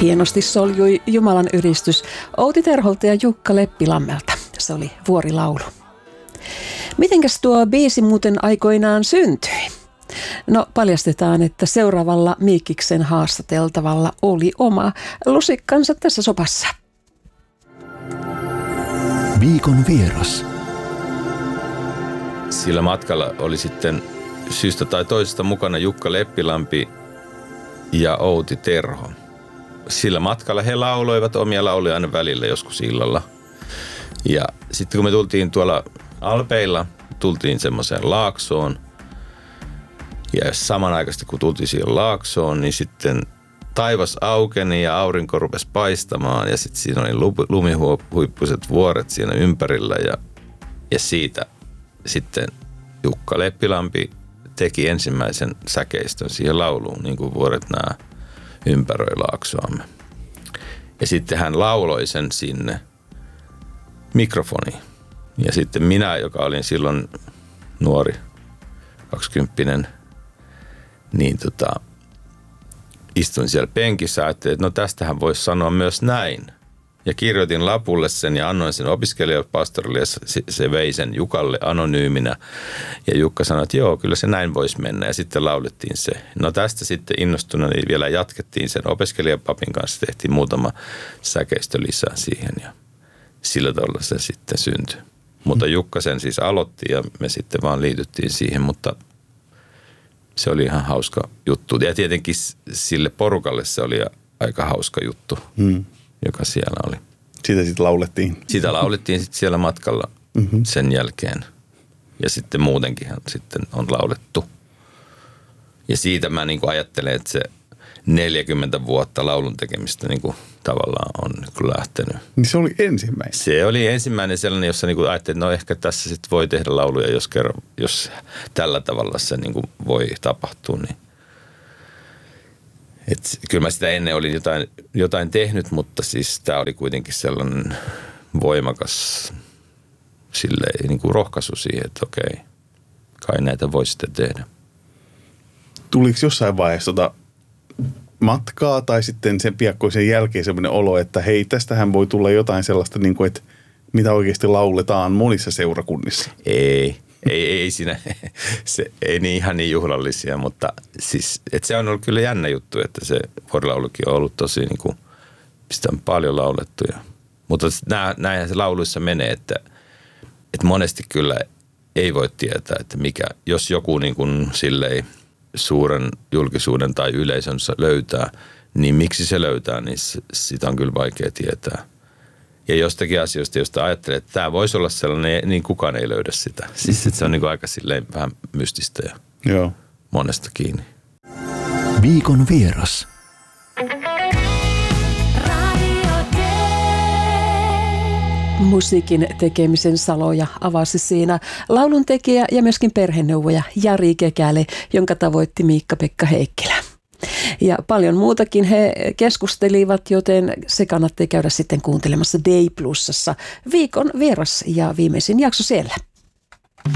Hienosti soljui Jumalan yristys Outi Terholta ja Jukka Leppilammelta. Se oli vuorilaulu. Mitenkäs tuo biisi muuten aikoinaan syntyi? No paljastetaan, että seuraavalla Miikkiksen haastateltavalla oli oma lusikkansa tässä sopassa. Viikon vieras. Sillä matkalla oli sitten syystä tai toisesta mukana Jukka Leppilampi ja Outi Terho. Sillä matkalla he lauloivat omia lauluja aina välillä joskus illalla. Ja sitten kun me tultiin tuolla Alpeilla, tultiin semmoiseen laaksoon. Ja samanaikaisesti kun tultiin siihen laaksoon, niin sitten taivas aukeni ja aurinko rupesi paistamaan. Ja sitten siinä oli lumihuippuiset vuoret siinä ympärillä. Ja siitä sitten Jukka Leppilampi teki ensimmäisen säkeistön siihen lauluun, niin kuin vuoret nämä ympäröi laaksoamme. Ja sitten hän lauloi sen sinne mikrofoniin. Ja sitten minä, joka olin silloin nuori, 20, niin istuin siellä penkissä ja ajattelin, että no tästähän voisi sanoa myös näin. Ja kirjoitin lapulle sen ja annoin sen opiskelijapastorille ja se vei sen Jukalle anonyyminä. Ja Jukka sanoi, että joo, kyllä se näin voisi mennä ja sitten laulettiin se. No tästä sitten innostuneena niin vielä jatkettiin sen opiskelijapapin kanssa, tehtiin muutama säkeistö lisää siihen ja sillä tavalla se sitten syntyi. Mutta Jukka sen siis aloitti ja me sitten vaan liityttiin siihen, mutta se oli ihan hauska juttu. Ja tietenkin sille porukalle se oli aika hauska juttu. Joka siellä oli. Sitä sitten laulettiin. Sitä laulettiin sitten siellä matkalla sen jälkeen. Ja sitten muutenkinhan sitten on laulettu. Ja siitä mä niin kuin ajattelen, että se 40 vuotta laulun tekemistä niin kuin tavallaan on kyllä lähtenyt. Niin se oli ensimmäinen? Se oli ensimmäinen sellainen, jossa niin kuin ajattelin, että no ehkä tässä sitten voi tehdä lauluja, jos tällä tavalla se niin kuin voi tapahtua, niin et kyllä mä sitä ennen olin jotain tehnyt, mutta siis tämä oli kuitenkin sellainen voimakas silleen, niin kuin rohkaisu siihen, että okei, kai näitä voi sitten tehdä. Tuliko jossain vaiheessa matkaa tai sitten sen piakkoisen jälkeen sellainen olo, että hei, tästähän voi tulla jotain sellaista, niin kuin, että mitä oikeasti lauletaan monissa seurakunnissa? Ei siinä, se ei niin ihan niin juhlallisia, mutta siis, että se on ollut kyllä jännä juttu, että se vuorilaulukin on ollut tosi niin kuin, mistä on paljon laulettuja. Mutta näinhän se lauluissa menee, että monesti kyllä ei voi tietää, että mikä, jos joku niin kuin silleen suuren julkisuuden tai yleisönsä löytää, niin miksi se löytää, niin sitä on kyllä vaikea tietää. Ja jostakin asioista, josta ajattelee, että tämä voisi olla sellainen, niin kukaan ei löydä sitä. Siis että se on niin kuin aika silleen vähän mystistä ja joo, monesta kiinni. Viikon vieras. Musiikin tekemisen saloja avasi siinä lauluntekijä ja myöskin perheneuvoja Jari Kekäle, jonka tavoitti Miikka-Pekka Heikkilä. Ja paljon muutakin he keskustelivat, joten se kannattaa käydä sitten kuuntelemassa Day Plusassa. Viikon vieras ja viimeisin jakso siellä.